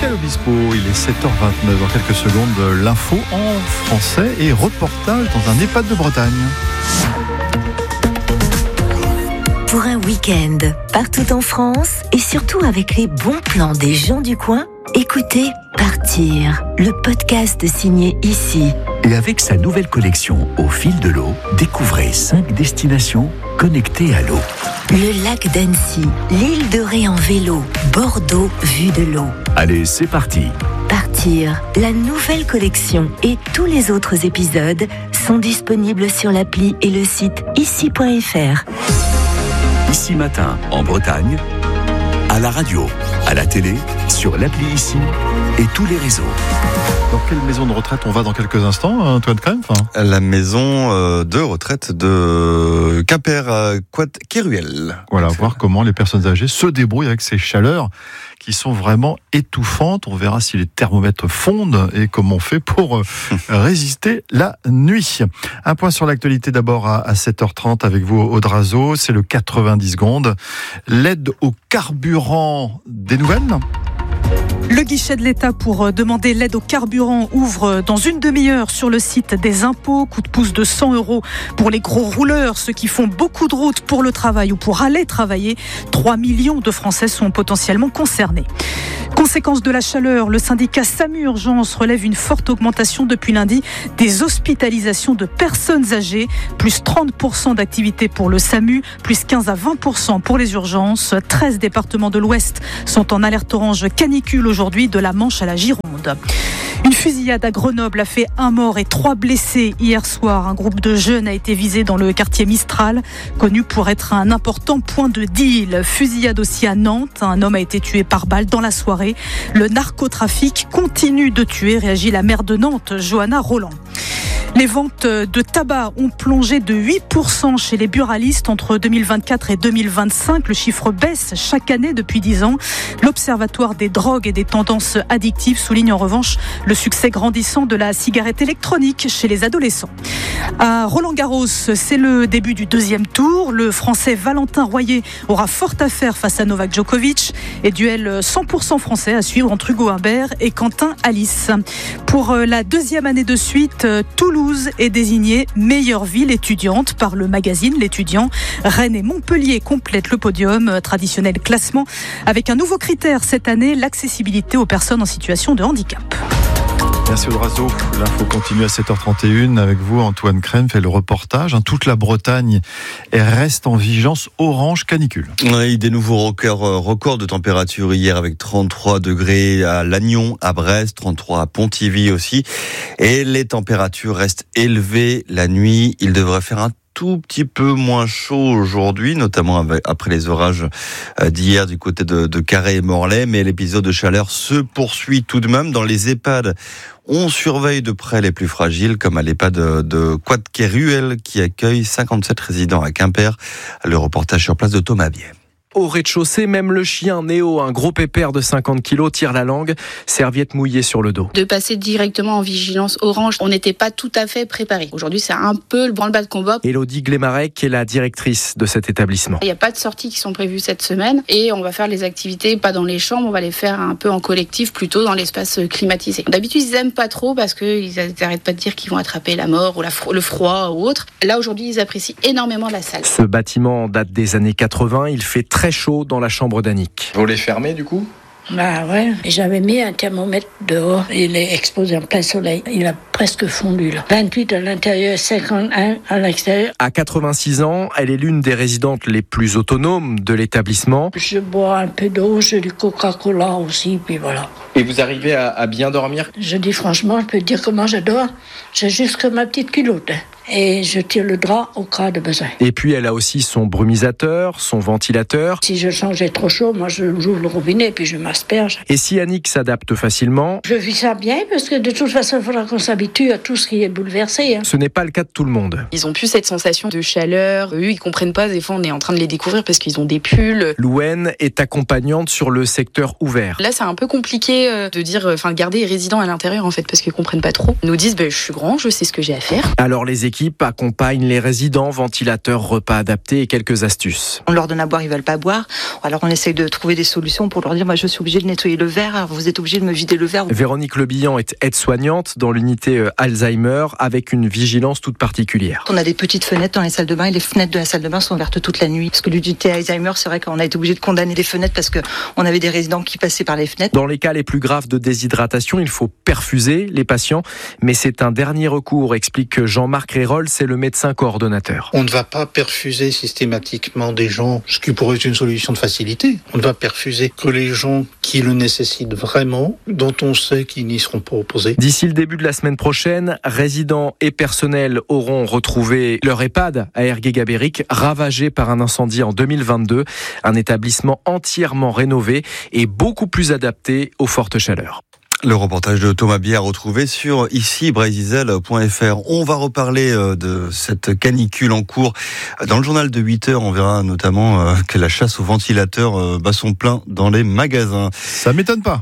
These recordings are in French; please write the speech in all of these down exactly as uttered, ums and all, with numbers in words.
Pascal Obispo, il est sept heures vingt-neuf. Dans quelques secondes, l'info en français et reportage dans un EHPAD de Bretagne. Pour un week-end, partout en France et surtout avec les bons plans des gens du coin, écoutez Partir, le podcast signé Ici. Et avec sa nouvelle collection Au fil de l'eau, découvrez cinq destinations connectées à l'eau. Le lac d'Annecy, l'île de Ré en vélo, Bordeaux, vue de l'eau. Allez, c'est parti. Partir, la nouvelle collection et tous les autres épisodes sont disponibles sur l'appli et le site ici point f r. Ici Matin, en Bretagne, à la radio, à la télé, sur l'appli Ici et tous les réseaux. Dans quelle maison de retraite on va dans quelques instants, Antoine Krempf ? La maison de retraite de Quimper-Quat-Keruel. Voilà, voir comment les personnes âgées se débrouillent avec ces chaleurs qui sont vraiment étouffantes. On verra si les thermomètres fondent et comment on fait pour résister la nuit. Un point sur l'actualité d'abord à sept heures trente avec vous, Audrazo. C'est le quatre-vingt-dix secondes. L'aide au carburant, des nouvelles ? Le guichet de l'État pour demander l'aide au carburant ouvre dans une demi-heure sur le site des impôts. Coup de pouce de cent euros pour les gros rouleurs, ceux qui font beaucoup de routes pour le travail ou pour aller travailler. trois millions de Français sont potentiellement concernés. Conséquence de la chaleur, le syndicat SAMU Urgence relève une forte augmentation depuis lundi des hospitalisations de personnes âgées. Plus trente pour cent d'activité pour le SAMU, plus quinze à vingt pour cent pour les urgences. treize départements de l'Ouest sont en alerte orange canicule aujourd'hui, de la Manche à la Gironde. Une fusillade à Grenoble a fait un mort et trois blessés hier soir. Un groupe de jeunes a été visé dans le quartier Mistral, connu pour être un important point de deal. Fusillade aussi à Nantes. Un homme a été tué par balle dans la soirée. Le narcotrafic continue de tuer, réagit la maire de Nantes, Johanna Roland. Les ventes de tabac ont plongé de huit pour cent chez les buralistes entre deux mille vingt-quatre et deux mille vingt-cinq. Le chiffre baisse chaque année depuis dix ans. L'Observatoire des drogues et des tendances addictives souligne en revanche le succès grandissant de la cigarette électronique chez les adolescents. À Roland-Garros, c'est le début du deuxième tour. Le Français Valentin Royer aura fort à faire face à Novak Djokovic. Et duel cent pour cent français à suivre entre Hugo Humbert et Quentin Alice. Pour la deuxième année de suite, Toulouse est désignée meilleure ville étudiante par le magazine L'Étudiant. Rennes et Montpellier complètent le podium, traditionnel classement, avec un nouveau critère cette année, l'accessibilité aux personnes en situation de handicap. Merci Audrazo. L'info continue à sept heures trente et une avec vous, Antoine Krempf, et le reportage. Toute la Bretagne reste en vigilance orange canicule. Oui, des nouveaux records, records de température hier avec trente-trois degrés à Lannion, à Brest, trente-trois à Pontivy aussi. Et les températures restent élevées la nuit. Il devrait faire un tout petit peu moins chaud aujourd'hui, notamment avec, après les orages d'hier du côté de, de Carhaix et Morlaix, mais l'épisode de chaleur se poursuit tout de même. Dans les EHPAD, on surveille de près les plus fragiles, comme à l'EHPAD de, de Quat-Keruel, qui accueille cinquante-sept résidents à Quimper. Le reportage sur place de Thomas Biet. Au rez-de-chaussée, même le chien Néo, un gros pépère de cinquante kilos, tire la langue, serviette mouillée sur le dos. De passer directement en vigilance orange, on n'était pas tout à fait préparé. Aujourd'hui, c'est un peu le branle-bas de combat. Élodie Glémarec est la directrice de cet établissement. Il n'y a pas de sorties qui sont prévues cette semaine et on va faire les activités pas dans les chambres, on va les faire un peu en collectif, plutôt dans l'espace climatisé. D'habitude, ils aiment pas trop parce qu'ils n'arrêtent pas de dire qu'ils vont attraper la mort ou la fro- le froid ou autre. Là, aujourd'hui, ils apprécient énormément la salle. Ce bâtiment date des années quatre-vingts, il fait très chaud dans la chambre d'Annick. Vous les fermez du coup ? Bah ouais, j'avais mis un thermomètre dehors, il est exposé en plein soleil, il a presque fondu là. vingt-huit à l'intérieur, cinquante et un à l'extérieur. À quatre-vingt-six ans, elle est l'une des résidentes les plus autonomes de l'établissement. Je bois un peu d'eau, j'ai du Coca-Cola aussi, puis voilà. Et vous arrivez à, à bien dormir ? Je dis franchement, je peux te dire comment je dors, j'ai juste que ma petite culotte. Et je tire le drap au cas de besoin. Et puis elle a aussi son brumisateur, son ventilateur. Si je sens que j'ai trop chaud, moi je j'ouvre le robinet et puis je m'asperge. Et si Annick s'adapte facilement, je vis ça bien parce que de toute façon il faudra qu'on s'habitue à tout ce qui est bouleversé. Hein. Ce n'est pas le cas de tout le monde. Ils ont plus cette sensation de chaleur. Eux, ils comprennent pas. Des fois, on est en train de les découvrir parce qu'ils ont des pulls. Louane est accompagnante sur le secteur ouvert. Là, c'est un peu compliqué de dire, enfin, garder les résidents à l'intérieur en fait parce qu'ils comprennent pas trop. Ils nous disent, ben, je suis grand, je sais ce que j'ai à faire. Alors les équipes équipe accompagne les résidents, ventilateurs, repas adaptés et quelques astuces. On leur donne à boire, ils veulent pas boire. Alors on essaye de trouver des solutions pour leur dire, moi je suis obligée de nettoyer le verre, alors vous êtes obligé de me vider le verre. Véronique Lebillan est aide-soignante dans l'unité Alzheimer avec une vigilance toute particulière. On a des petites fenêtres dans les salles de bain et les fenêtres de la salle de bain sont ouvertes toute la nuit. Parce que l'unité Alzheimer, c'est vrai qu'on a été obligé de condamner les fenêtres parce qu'on avait des résidents qui passaient par les fenêtres. Dans les cas les plus graves de déshydratation, il faut perfuser les patients, mais c'est un dernier recours, explique Jean-Marc Rérol, c'est le médecin coordonnateur. On ne va pas perfuser systématiquement des gens, ce qui pourrait être une solution de facilité. On ne va perfuser que les gens qui le nécessitent vraiment, dont on sait qu'ils n'y seront pas opposés. D'ici le début de la semaine prochaine, résidents et personnels auront retrouvé leur EHPAD à Ergué-Gabéric, ravagé par un incendie en deux mille vingt-deux. Un établissement entièrement rénové et beaucoup plus adapté aux fortes chaleurs. Le reportage de Thomas Bier à retrouver sur ici brésil point f r. On va reparler de cette canicule en cours dans le journal de huit heures. On verra notamment que la chasse aux ventilateurs bat son plein dans les magasins. Ça m'étonne pas.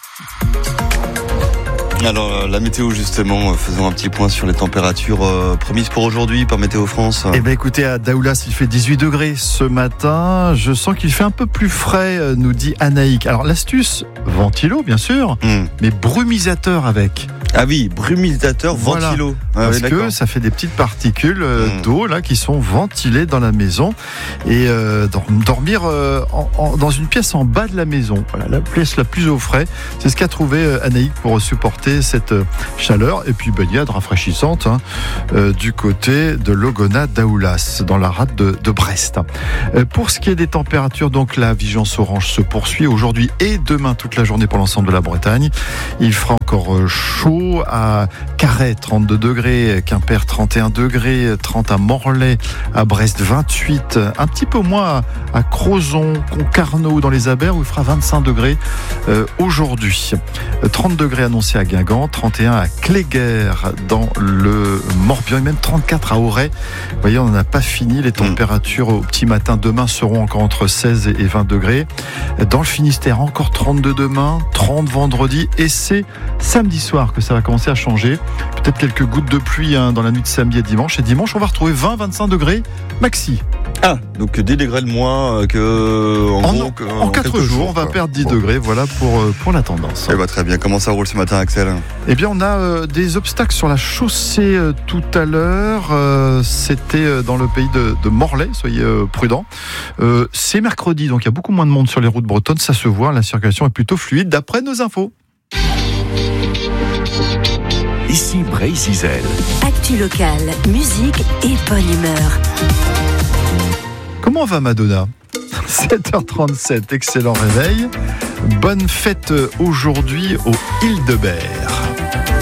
Alors la météo justement, faisons un petit point sur les températures euh, promises pour aujourd'hui par Météo France. Eh bien écoutez, à Daoulas il fait dix-huit degrés ce matin, je sens qu'il fait un peu plus frais, nous dit Anaïk. Alors l'astuce, ventilo bien sûr, mm. mais brumisateur avec. Ah oui, brumisateur, voilà. ventilo. Ah, parce oui, que ça fait des petites particules euh, mmh. d'eau là qui sont ventilées dans la maison et euh, dormir euh, en, en, dans une pièce en bas de la maison. Voilà, la pièce la plus au frais. C'est ce qu'a trouvé euh, Anaïk pour supporter cette euh, chaleur. Et puis baignade rafraîchissante hein, euh, du côté de Logona Daoulas dans la rade de, de Brest. Euh, pour ce qui est des températures, donc la vigilance orange se poursuit aujourd'hui et demain toute la journée pour l'ensemble de la Bretagne. Il fera encore euh, chaud à Carhaix, trente-deux degrés, Quimper, trente et un degrés, trente à Morlaix, à Brest, vingt-huit, un petit peu moins à Crozon, Concarneau, dans les Abers, où il fera vingt-cinq degrés euh, aujourd'hui. trente degrés annoncés à Guingamp, trente et un à Cléguer, dans le Morbihan, et même trente-quatre à Auray. Vous voyez, on n'en a pas fini. Les températures au petit matin demain seront encore entre seize et vingt degrés. Dans le Finistère, encore trente-deux demain, trente vendredi, et c'est samedi soir que ça va commencer à changer. Peut-être quelques gouttes de pluie hein, dans la nuit de samedi et dimanche. Et dimanche, on va retrouver vingt à vingt-cinq degrés maxi. Ah, donc dix degrés de moins que en, en, gros, que, en, en quatre jours, jours, on va perdre dix bon. degrés. Voilà pour, pour la tendance. Eh bah, très bien. Comment ça roule ce matin, Axel ? Eh bien, on a euh, des obstacles sur la chaussée euh, tout à l'heure. Euh, c'était euh, dans le pays de, de Morlaix. Soyez euh, prudents. Euh, c'est mercredi, donc il y a beaucoup moins de monde sur les routes bretonnes. Ça se voit. La circulation est plutôt fluide, d'après nos infos. Ici Brésil. Actu locale, musique et bonne humeur. Comment va Madonna ? sept heures trente-sept, excellent réveil. Bonne fête aujourd'hui au Hildebert.